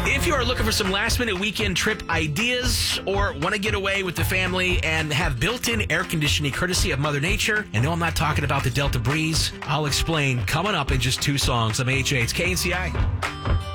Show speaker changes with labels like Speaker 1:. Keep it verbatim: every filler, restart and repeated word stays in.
Speaker 1: If you are looking for some last-minute weekend trip ideas or want to get away with the family and have built-in air conditioning courtesy of Mother Nature, and no, I'm not talking about the Delta Breeze, I'll explain coming up in just two songs. I'm A J. It's K N C I.